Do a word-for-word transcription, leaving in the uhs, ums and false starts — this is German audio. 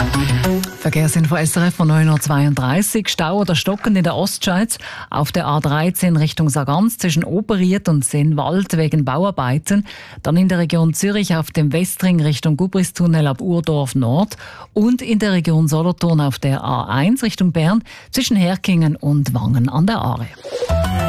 Verkehrsinfo S R F von neun Uhr zweiunddreißig. Stau oder stockend in der Ostschweiz auf der A dreizehn Richtung Sargans zwischen Oberried und Sennwald wegen Bauarbeiten. Dann in der Region Zürich auf dem Westring Richtung Gubristunnel ab Urdorf Nord. Und in der Region Solothurn auf der A eins Richtung Bern zwischen Herkingen und Wangen an der Aare.